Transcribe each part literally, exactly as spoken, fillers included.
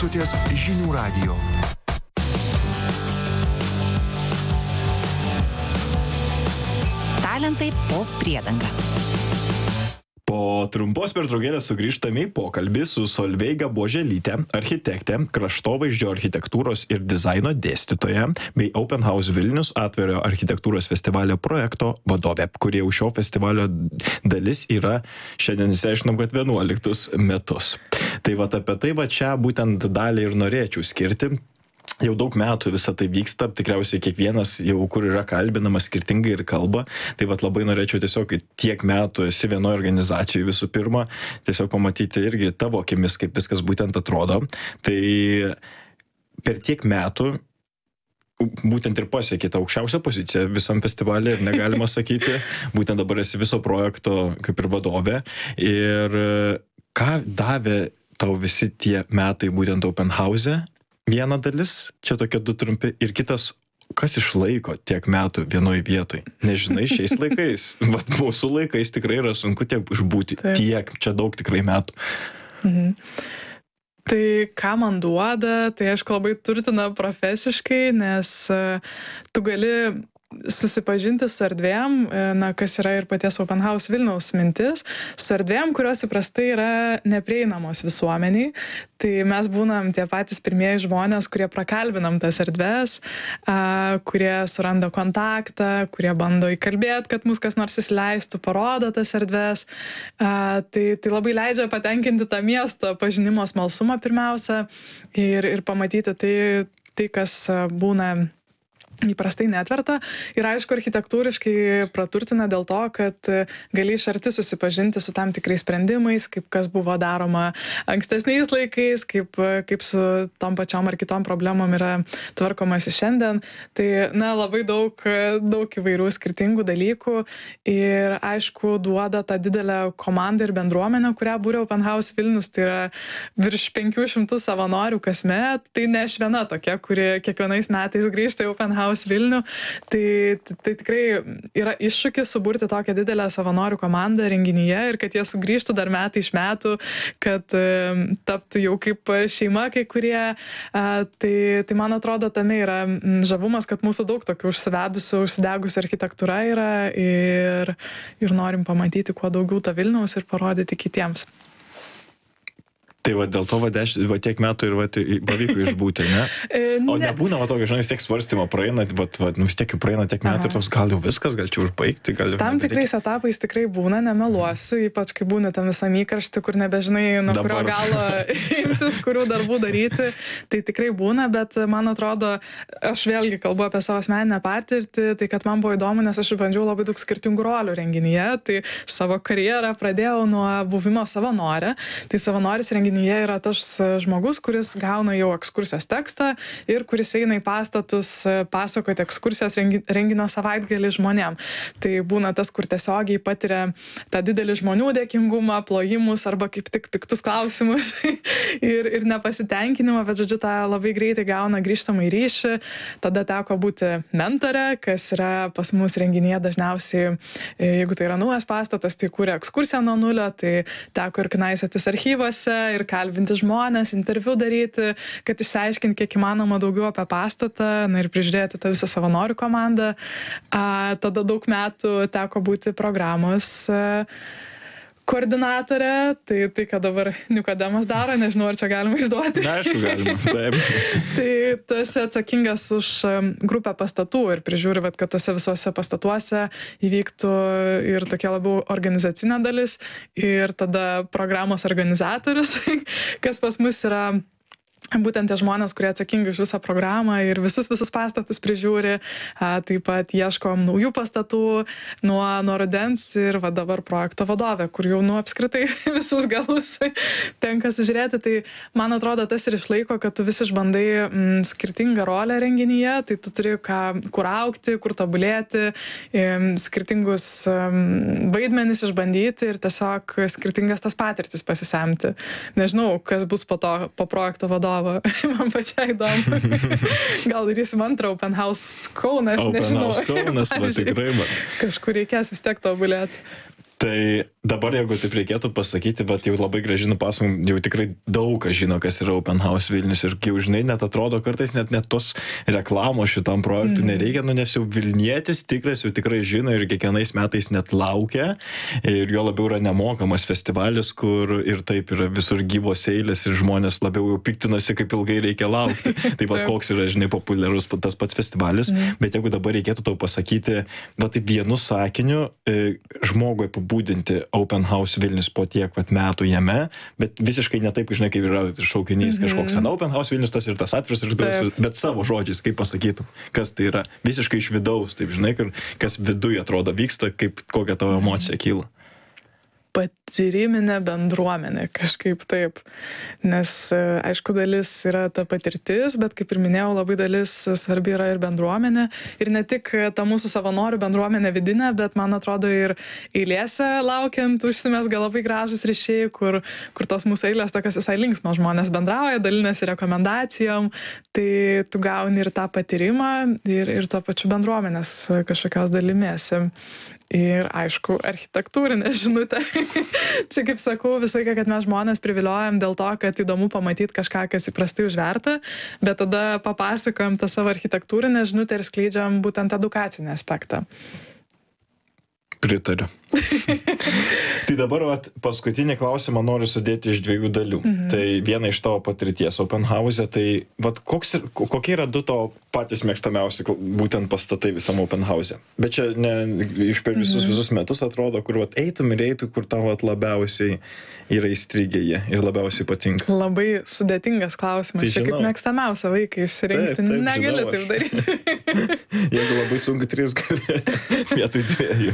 klausotės Žinių radijo. Talentai po priedanga. Po trumpos pertraukėlės sugrįžtame į pokalbį su Solveiga Buoželyte, architektė, kraštovaizdžio architektūros ir dizaino dėstytoja, bei Open House Vilnius atvirojo architektūros festivalio projekto vadovė, kurie jau šio festivalio dalis yra, šiandien išsiaiškinom, kad vienuoliktus metus. Tai vat apie tai va čia būtent dalį ir norėčiau skirti. Jau daug metų visą tai vyksta, tikriausiai kiekvienas jau kur yra kalbinamas skirtingai ir kalba, tai vat labai norėčiau tiesiog tiek metų esi vienoje organizacijoje visų pirma, tiesiog pamatyti irgi tavo akimis, kaip viskas būtent atrodo. Tai per tiek metų būtent ir pasiekė tą aukščiausią poziciją visam festivalį ir negalima sakyti, būtent dabar esi viso projekto kaip ir vadovė. Ir ką davė tau visi tie metai būtent Open House? Viena dalis, čia tokie du trumpi, ir kitas, kas išlaiko tiek metų vienoj vietoj. Nežinai, šiais laikais, vat mūsų laikais tikrai yra sunku tiek išbūti, Taip. tiek, čia daug tikrai metų. Mhm. Tai ką man duoda, tai aišku labai turtina profesiškai, nes tu gali susipažinti su erdvėm, na, kas yra ir paties Open House Vilniaus mintis, su erdvėm, kurios įprastai yra neprieinamos visuomeniai. Tai mes būnam tie patys pirmieji žmonės, kurie prakalbinam tas erdvės, a, kurie suranda kontaktą, kurie bando įkalbėti, kad mus kas nors įsileistų, parodo tas erdvės. A, tai, tai labai leidžia patenkinti tą miesto pažinimo smalsumą pirmiausia ir, ir pamatyti tai, tai, kas būna įprastai netverta. Ir aišku, architektūriškai praturtina dėl to, kad gali iš arti susipažinti su tam tikrais sprendimais, kaip kas buvo daroma ankstesniais laikais, kaip, kaip su tom pačiom ar kitom problemom yra tvarkomasi šiandien. Tai, na, labai daug, daug įvairių skirtingų dalykų ir, aišku, duoda tą didelę komandą ir bendruomenę, kurią būrė Open House Vilnius. Tai yra virš penkių šimtų savanorių kasmet. Tai ne aš viena tokia, kuri kiekvienais metais grįžta į Open House Vilnių, tai, tai, tai tikrai yra iššūkis suburti tokią didelę savanorių komandą renginyje ir kad jie sugrįžtų dar metai iš metų, kad e, taptų jau kaip šeima kai kurie. E, tai, tai man atrodo, tame yra žavumas, kad mūsų daug tokių užsivedusių, užsidegusių architektūra yra ir, ir norim pamatyti kuo daugiau tą Vilniaus ir parodyti kitiems. Tai va dėl to va, deš, va tiek metų ir va, pavyko išbūti, ne? O ne. Nebūna va tokio, žinai, vis tiek svarstymo praeina, va, va, nu vis tiek jau praeina tiek metų Aha. ir toks gal jau viskas, gal čia užbaigti, gal jau... Tam tikrais etapais tikrai būna, nemeluosiu, ypač kai būna tam visam įkaršti, kur nebežinai, nuo Dabar. kurio galo imtis, kurių darbų daryti, tai tikrai būna, bet man atrodo, aš vėlgi kalbu apie savo asmeninę patirtį, tai kad man buvo įdomu, nes aš išbandžiau labai daug skirtingų rolių renginyje, tai savo karjerą pradėjau nuo buvimo savanorė, tai savanoris renginyje yra tas žmogus, kuris gauna jau ekskursijos tekstą ir kuris eina į pastatus pasakoti ekskursijos renginio savaitgalį žmonėm. Tai būna tas, kur tiesiogiai patiria tą didelį žmonių dėkingumą, plojimus arba kaip tik piktus klausimus ir, ir nepasitenkinimą, bet žodžiu, tą labai greitai gauna grįžtamą į ryšį. Tada teko būti mentore, kas yra pas mus renginyje dažniausiai, jeigu tai yra naujas pastatas, tai kūrė ekskursiją nuo nulio, tai teko ir knaisiotis archyvose ir kalbinti žmonės, interviu daryti, kad išsiaiškinti kiek įmanoma daugiau apie pastatą, na ir prižiūrėti tą visą savanorių komandą. A, tada daug metų teko būti programos a, koordinatorė, tai, tai ką dabar Nikodemas daro, nežinau, ar čia galima išduoti. Na, aišku, galima, taip. Tai tu esi atsakingas už grupę pastatų ir prižiūri, kad tuose visuose pastatuose įvyktų ir tokia labiau organizacinė dalis ir tada programos organizatorius, kas pas mus yra būtent tie žmonės, kurie atsakingi už visą programą ir visus visus pastatus prižiūri, a, taip pat ieškom naujų pastatų nuo, nuo rudens ir va dabar projekto vadovė, kur jau nu apskritai visus galus tenka sužiūrėti. Tai man atrodo tas ir išlaiko, kad tu vis išbandai m, skirtingą rolę renginyje, tai tu turi ką, kur augti, kur tobulėti, m, skirtingus m, vaidmenis išbandyti ir tiesiog skirtingas tas patirtis pasisemti. Nežinau, kas bus po to, po projekto vadovo. Man pačiai įdomu. Gal darysim antrą Open House Kaunas, Open nežinau. House Kaunas, va tikrai. Man. Kažkur reikės vis tiek tobulėti. Tai Dabar, jeigu taip reikėtų pasakyti, bet jau labai gražinu pasakom, jau tikrai daug kas žino, kas yra Open House Vilnius ir jau žinai, net atrodo kartais net, net tos reklamos šitam projektui mm. nereikia, nu, nes jau Vilnietis tikras jau tikrai žino ir kiekvienais metais net laukia ir jo labiau yra nemokamas festivalis, kur ir taip yra visur gyvos eilės ir žmonės labiau jau piktinasi, kaip ilgai reikia laukti. Taip pat koks yra, žinai, populiarus tas pats festivalis, mm. bet jeigu dabar reikėtų tau pasakyti, va taip vienu sakiniu žmogui apibūdinti Open House Vilnius po tiek vat metų jame, bet visiškai ne taip, žinai, kaip yra šaukinys mm-hmm. kažkoks. Na, Open House Vilnius tas ir tas atviras, ir tas, bet savo žodžiais, kaip pasakytum, kas tai yra. Visiškai iš vidaus, taip, žinai, kas viduje atrodo vyksta, kaip kokia tavo emocija kyla. Patyriminė bendruomenė, kažkaip taip. Nes, aišku, dalis yra ta patirtis, bet kaip ir minėjau, labai dalis svarbi yra ir bendruomenė. Ir ne tik ta mūsų savanorių bendruomenė vidinė, bet man atrodo ir eilėse laukiant užsimesga labai gražus ryšiai, kur, kur tos mūsų eilės tokios visai linksmos žmonės bendrauja, dalinasi rekomendacijom, tai tu gauni ir tą patyrimą, ir, ir tuo pačiu bendruomenės kažkokios dalimėsi. Ir, aišku, architektūrinė žinutė. Čia, kaip sakau, visą laiką, kad mes žmonės priviliojam dėl to, kad įdomu pamatyti kažką, kas įprastai užverta, bet tada papasakojam tą savo architektūrinę žinutę ir skleidžiam būtent edukacinį aspektą. Pritariu. Tai dabar vat, paskutinį klausimą noriu sudėti iš dviejų dalių. Mhm. Tai viena iš tavo patirties Open House, tai vat, koks, kokie yra du to patys mėgstamiausi būtent pastatai visam Open House? Bet čia ne iš per visus, mhm. visus metus atrodo, kur vat, eitum ir eitum, kur tau vat, labiausiai yra įstrigę jie ir labiausiai patinka. Labai sudėtingas klausimas. Tai čia kaip mėgstamiausia vaikai išsirinkti. Taip, taip, negali taip daryti. Jeigu labai sunku, trys gali vietoj dviejų.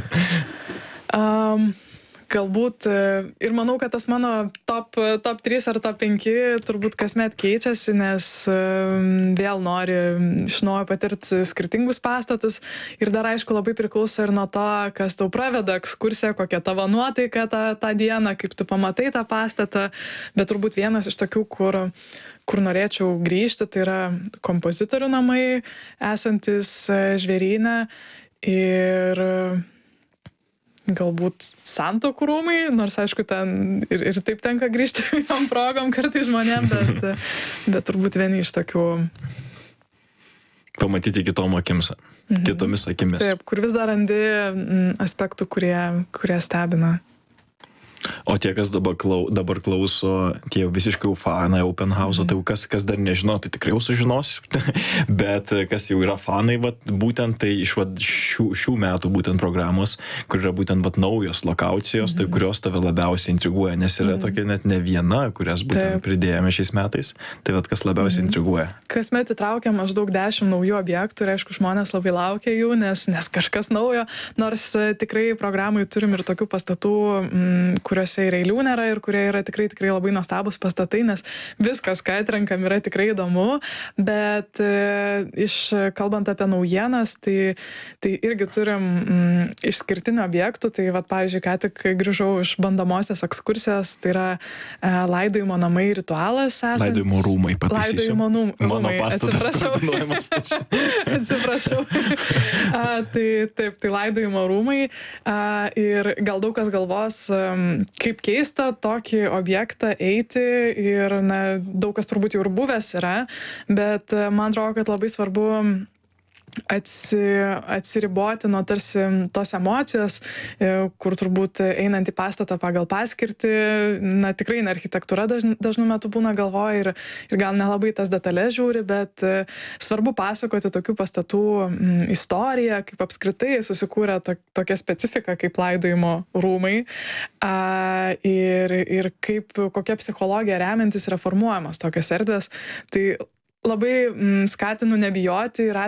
Um, galbūt ir manau, kad tas mano top, top trys ar top penki turbūt kasmet keičiasi, nes um, vėl nori iš naujo patirti skirtingus pastatus ir dar aišku labai priklauso ir nuo to, kas tau praveda ekskursiją, kokia tavo nuotaika tą, tą dieną, kaip tu pamatai tą pastatą, bet turbūt vienas iš tokių, kur kur norėčiau grįžti, tai yra kompozitorių namai esantis Žvėryne ir galbūt Santuokų rūmai, nors aišku ten ir, ir taip tenka grįžti jom progom kartais žmonėm, bet, bet turbūt vieni iš tokių. Pamatyti kitom akims, mhm. kitomis akimis. Taip, kur vis dar randi aspektų, kurie, kurie stebina. O tie, kas dabar, klau, dabar klauso, tie jau visiškai fanai Open House, mm. tai kas, kas dar nežino, tai tikrai jau sužinosiu. Bet kas jau yra fanai, vat, būtent tai iš vat, šių, šių metų būtent programos, kur yra būtent vat, naujos lokacijos, mm. tai kurios tave labiausiai intriguoja, nes yra mm. tokia net ne viena, kurias būtent Taip. Pridėjome šiais metais. Tai vat, kas labiausiai mm. intriguoja. Kasmet įtraukia maždaug dešimt naujų objektų ir aišku, žmonės labai laukia jų, nes, nes kažkas naujo, nors tikrai programai turim ir tokių pastatų, m, kuriuose ir eilių nėra ir kurie yra tikrai, tikrai labai nuostabus pastatai, nes viskas, ką atrenkam, yra tikrai įdomu, bet e, iš, kalbant apie naujienas, tai, tai irgi turim mm, išskirtinių objektų, tai vat, pavyzdžiui, ką tik grįžau iš bandomosios ekskursijos, tai yra e, laidojimo namai ritualas esantis. Laidojimo rūmai, pataisysiu. Laidojimo rūmai, mano pastatas koordinuojamas. Atsiprašau. A, tai taip, tai laidojimo rūmai a, ir gal daug kas galvos, um, kaip keista tokį objektą eiti ir na, daug kas turbūt jau ir buvęs yra, bet man atrodo, kad labai svarbu atsi, atsiriboti nuo tarsi tos emocijos, kur turbūt einant į pastatą pagal paskirtį, na tikrai ne architektūra dažn, dažnu metu būna galvoja ir, ir gal nelabai tas detalės žiūri, bet svarbu pasakoti tokių pastatų m, istoriją, kaip apskritai susikūrė to, tokia specifika kaip laidojimo rūmai a, ir, ir kaip kokia psichologija remiantis yra formuojamos tokios erdvės. Tai labai m, skatinu nebijoti ir